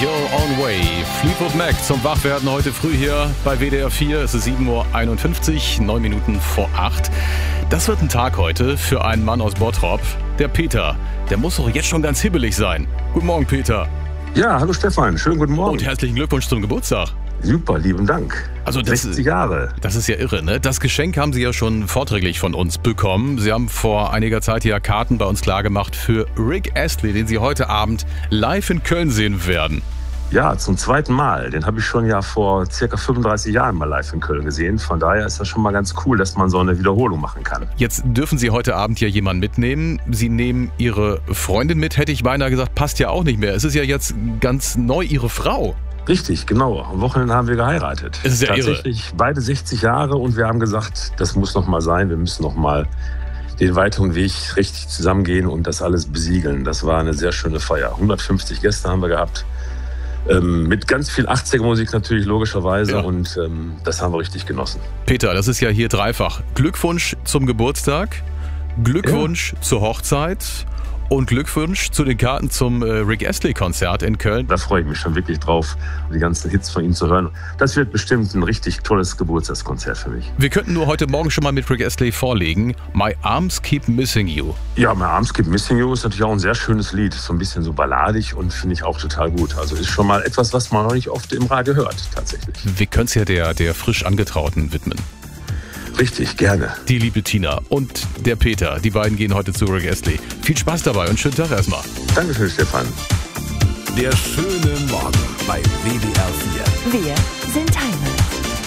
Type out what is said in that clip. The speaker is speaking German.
Your Own Way. Fleetwood Mac zum Wachwerden heute früh hier bei WDR 4. Es ist 7:51 Uhr, 9 Minuten vor 8. Das wird ein Tag heute für einen Mann aus Bottrop. Der Peter, der muss doch jetzt schon ganz hibbelig sein. Guten Morgen, Peter. Ja, hallo Stefan, schönen guten Morgen. Und herzlichen Glückwunsch zum Geburtstag. Super, lieben Dank. Also 60 Jahre. Das ist ja irre, ne? Das Geschenk haben Sie ja schon vorträglich von uns bekommen. Sie haben vor einiger Zeit ja Karten bei uns klargemacht für Rick Astley, den Sie heute Abend live in Köln sehen werden. Ja, zum zweiten Mal. Den habe ich schon ja vor circa 35 Jahren mal live in Köln gesehen. Von daher ist das schon mal ganz cool, dass man so eine Wiederholung machen kann. Jetzt dürfen Sie heute Abend ja jemanden mitnehmen. Sie nehmen Ihre Freundin mit, hätte ich beinahe gesagt, passt ja auch nicht mehr. Es ist ja jetzt ganz neu Ihre Frau. Richtig, genau. Am Wochenende haben wir geheiratet. Es ist ja tatsächlich irre. Beide 60 Jahre und wir haben gesagt, das muss noch mal sein. Wir müssen noch mal den weiteren Weg richtig zusammengehen und das alles besiegeln. Das war eine sehr schöne Feier. 150 Gäste haben wir gehabt. Mit ganz viel 80er-Musik natürlich logischerweise, ja. Und das haben wir richtig genossen. Peter, das ist ja hier dreifach. Glückwunsch zum Geburtstag, Glückwunsch zur Hochzeit und Glückwunsch zu den Karten zum Rick Astley-Konzert in Köln. Da freue ich mich schon wirklich drauf, die ganzen Hits von ihm zu hören. Das wird bestimmt ein richtig tolles Geburtstagskonzert für mich. Wir könnten nur heute Morgen schon mal mit Rick Astley vorlegen. My Arms Keep Missing You. Ja, My Arms Keep Missing You ist natürlich auch ein sehr schönes Lied. So ein bisschen so balladig und finde ich auch total gut. Also ist schon mal etwas, was man noch nicht oft im Radio hört, tatsächlich. Wir können es ja der frisch Angetrauten widmen. Richtig, gerne. Die liebe Tina und der Peter, die beiden gehen heute zu Rick Astley. Viel Spaß dabei und schönen Tag erstmal. Dankeschön, Stefan. Der schöne Morgen bei WDR 4. Wir sind Heimat.